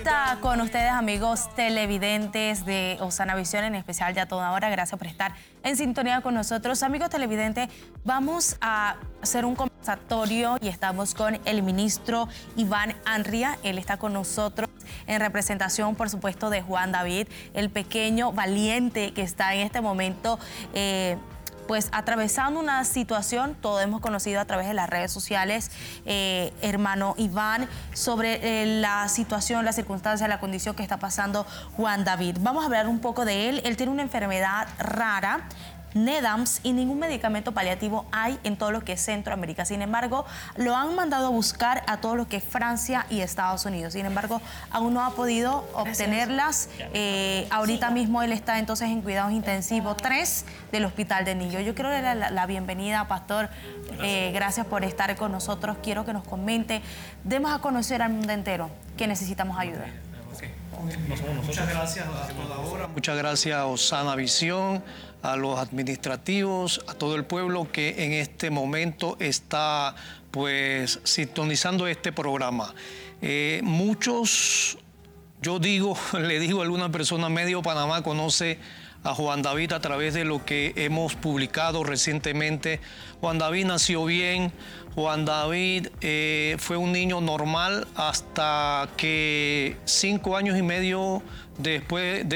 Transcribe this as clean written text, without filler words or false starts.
vuelta con ustedes, amigos televidentes de Osana Visión, en especial ya toda hora. Gracias por estar en sintonía con nosotros. Amigos televidentes, vamos a hacer un conversatorio y estamos con el ministro Iván Anria. Él está con nosotros en representación, por supuesto, de Juan David, el pequeño valiente que está en este momento pues atravesando una situación, todo hemos conocido a través de las redes sociales, hermano Iván, sobre la situación, la circunstancia, la condición que está pasando Juan David. Vamos a hablar un poco de él. Él tiene una enfermedad rara, NEDAMS, y ningún medicamento paliativo hay en todo lo que es Centroamérica. Sin embargo, lo han mandado a buscar a todo lo que es Francia y Estados Unidos. Sin embargo, aún no ha podido obtenerlas. Ahorita mismo él está entonces en cuidados intensivos 3 del Hospital de Niños. Yo quiero darle la bienvenida, pastor. Gracias por estar con nosotros. Quiero que nos comente, demos a conocer al mundo entero que necesitamos ayuda. Muchas gracias a toda hora. Muchas gracias a Osana Visión, a los administrativos, a todo el pueblo que en este momento está pues sintonizando este programa. Muchos, le digo a alguna persona, medio Panamá conoce a Juan David a través de lo que hemos publicado recientemente. Juan David nació bien. Juan David fue un niño normal hasta que 5 años y medio después